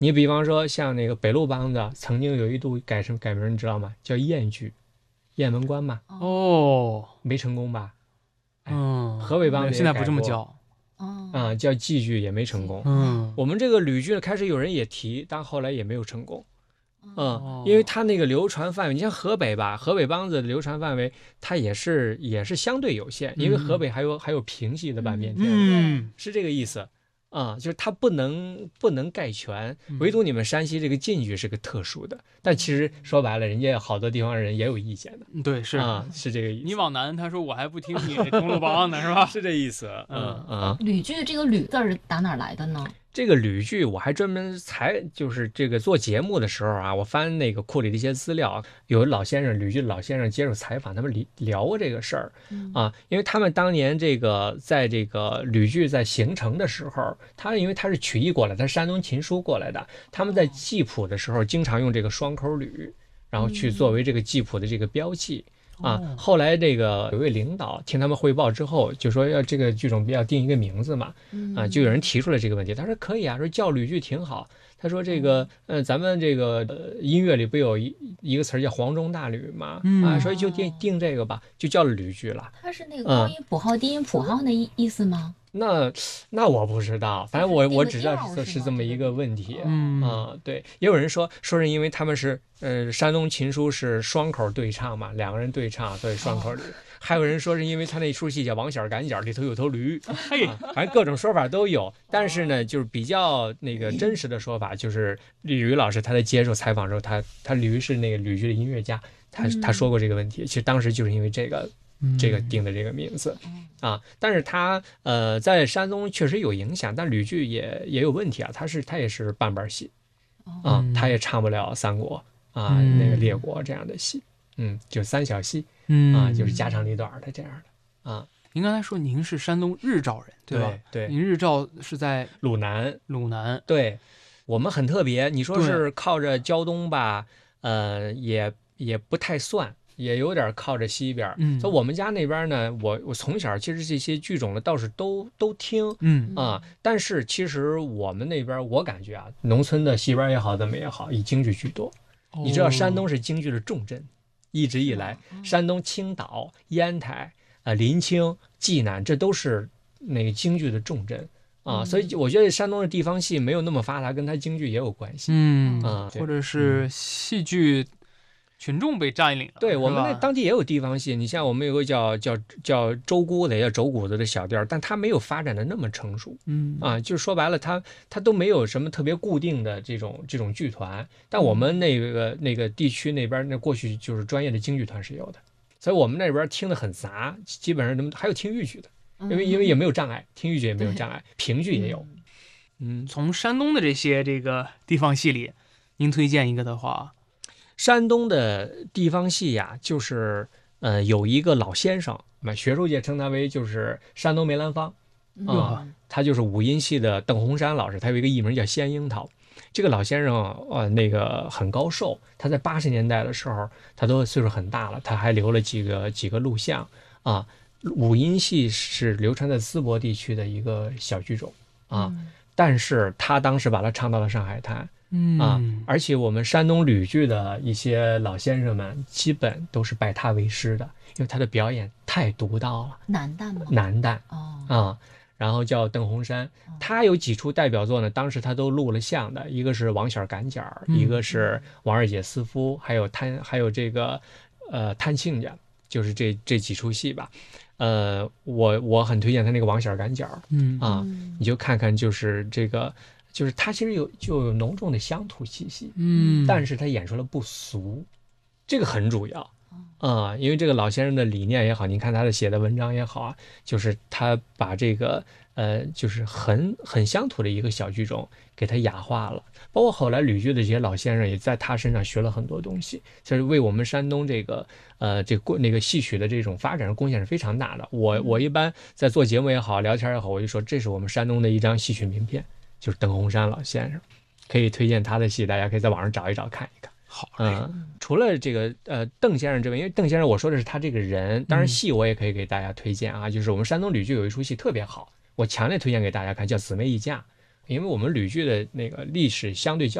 你比方说像那个北路梆子，曾经有一度改名，你知道吗？叫燕剧，雁门关嘛， 哦， 没成功吧？哎， 嗯， 河北梆子现在不也改过这么叫。 啊，叫戏剧也没成功。 嗯， 我们这个吕剧呢，开始有人也提，但后来也没有成功。因为哦， 它那个流传范围，你像河北吧，河北梆子的流传范围，它也是相对有限，因为河北还有评戏的板面天呢， 嗯， 是这个意思。就是它不能概全，唯独你们山西这个晋剧是个特殊的，但其实说白了，人家好多地方人也有意见的。 对，是是这个意思。 你往南，他说我还不听你中路梆呢，是吧？ 是这意思。 吕剧这个吕字儿打哪儿来的呢？ 这个吕剧我还专门就是这个做节目的时候啊，我翻那个库里的一些资料，有老先生吕剧的老先生接受采访，他们聊过这个事儿因为他们当年这个在这个吕剧在形成的时候，因为他是曲艺过来，他是山东琴书过来的，他们在记谱的时候经常用这个双口吕，然后去作为这个记谱的这个标记。后来这个有位领导听他们汇报之后，就说要这个剧种要定一个名字嘛，就有人提出了这个问题，他说可以啊，说叫吕剧挺好。他说这个，咱们这个音乐里不有一个词儿叫黄钟大吕嘛，所以就定这个吧，就叫吕剧了。 它是那个高音谱号、低音谱号的意思吗？ 那我不知道，反正我只知道是这么一个问题。对，也有人说是因为他们是山东琴书是双口对唱嘛，两个人对唱，所以双口吕。还有人说是因为他那出戏叫王小赶脚，里头有头驴，反正各种说法都有。但是呢，就是比较那个真实的说法，就是吕老师他在接受采访的时候，他吕是那个吕剧的音乐家，他说过这个问题。其实当时就是因为这个定的这个名字但是他在山东确实有影响，但吕剧也有问题啊，他也是半班戏他也唱不了三国那个列国这样的戏，就三小戏就是家长里短的这样的您刚才说您是山东日照人，对吧？ 对， 您日照是在鲁南。对，我们很特别，你说是靠着胶东吧，也不太算。也有点靠着西边，所以我们家那边呢，我从小其实这些剧种呢倒是都听，但是其实我们那边我感觉啊，农村的戏班也好，怎么也好，以京剧居多。你知道山东是京剧的重镇，一直以来，山东青岛、烟台、临清、济南，这都是那个京剧的重镇所以我觉得山东的地方戏没有那么发达，跟它京剧也有关系， 或者是戏剧。群众被占领了， 对我们那当地也有地方戏，你像我们有个叫周姑的，叫轴鼓子的小调，但它没有发展的那么成熟，就是说白了，它都没有什么特别固定的这种剧团，但我们那个地区那边那过去就是专业的京剧团是有的，所以我们那边听得很杂，基本上还有听豫剧的，因为也没有障碍，听豫剧也没有障碍，评剧也有。 从山东的这些这个地方戏里，您推荐一个的话。 山东的地方戏呀，就是有一个老先生，学术界称他为就是山东梅兰芳他就是五音戏的邓洪山老师，他有一个艺名叫仙樱桃。这个老先生那个很高寿，他在80年代的时候，他都岁数很大了，他还留了几个录像五音戏是流传在淄博地区的一个小剧种但是他当时把它唱到了上海滩。而且我们山东吕剧的一些老先生们基本都是拜他为师的，因为他的表演太独到了。 男旦吗？ 男旦然后叫邓洪山，他有几出代表作呢？当时他都录了像的，一个是王小赶脚，一个是王二姐私夫，还有这个探亲家，就是这几出戏吧。我很推荐他那个王小赶脚你就看看就是这个。就是他其实就有浓重的乡土气息，但是他演出了不俗，这个很主要因为这个老先生的理念也好，你看他的写的文章也好就是他把这个就是很乡土的一个小剧种给他雅化了，包括后来吕剧的这些老先生也在他身上学了很多东西，就是为我们山东这个那个戏曲的这种发展贡献是非常大的。我一般在做节目也好，聊天也好，我就说这是我们山东的一张戏曲名片。就是邓洪山老先生，可以推荐他的戏，大家可以在网上找一找看一看。 好， 除了这个邓先生这位，因为邓先生我说的是他这个人，当然戏我也可以给大家推荐就是我们山东吕剧有一出戏特别好，我强烈推荐给大家看，叫《姊妹议嫁》， 因为我们吕剧的那个历史相对较